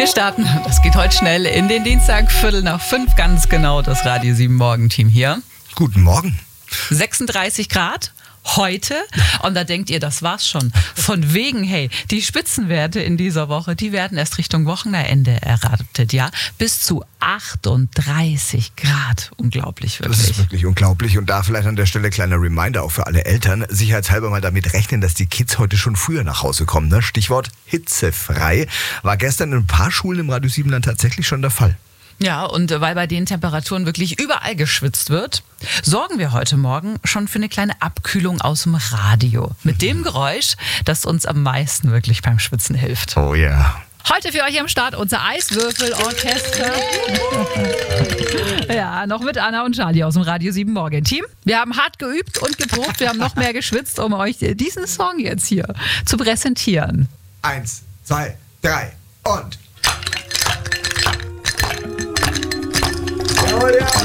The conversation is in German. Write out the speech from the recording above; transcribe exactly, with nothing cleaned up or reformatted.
starten, das geht heute schnell, in den Dienstag, Viertel nach fünf, ganz genau, das Radio sieben Morgenteam hier. Guten Morgen. sechsunddreißig Grad. Heute, und da denkt ihr, das war's schon. Von wegen, hey, die Spitzenwerte in dieser Woche, die werden erst Richtung Wochenende erwartet, ja. Bis zu achtunddreißig Grad. Unglaublich, wirklich. Das ist wirklich unglaublich. Und da vielleicht an der Stelle kleiner Reminder auch für alle Eltern. Sicherheitshalber mal damit rechnen, dass die Kids heute schon früher nach Hause kommen. Ne? Stichwort hitzefrei. War gestern in ein paar Schulen im Radio Siebenland tatsächlich schon der Fall. Ja, und weil bei den Temperaturen wirklich überall geschwitzt wird, sorgen wir heute Morgen schon für eine kleine Abkühlung aus dem Radio. Mit dem Geräusch, das uns am meisten wirklich beim Schwitzen hilft. Oh ja. Yeah. Heute für euch am Start unser Eiswürfelorchester. Ja, noch mit Anna und Charlie aus dem Radio sieben Morgenteam. Wir haben hart geübt und geprobt, wir haben noch mehr geschwitzt, um euch diesen Song jetzt hier zu präsentieren. Eins, zwei, drei und... Oh ja.